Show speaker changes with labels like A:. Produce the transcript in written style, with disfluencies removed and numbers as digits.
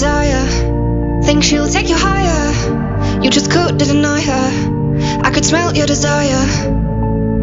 A: desire. Think she'll take you higher. You just couldn't deny her. I could smell your desire.